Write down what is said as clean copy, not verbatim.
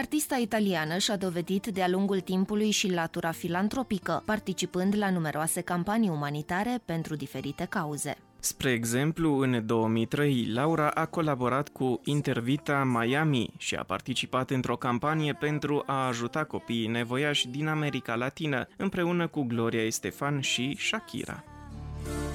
Artista italiană și-a dovedit de-a lungul timpului și latura filantropică, participând la numeroase campanii umanitare pentru diferite cauze. Spre exemplu, în 2003, Laura a colaborat cu Intervita Miami și a participat într-o campanie pentru a ajuta copiii nevoiași din America Latină, împreună cu Gloria Estefan și Shakira.